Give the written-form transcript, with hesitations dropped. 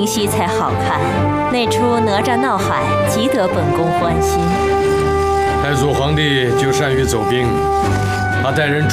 明晰才好看。那出哪吒闹海，极得本宫欢心。 太祖皇帝就善于走兵，他带人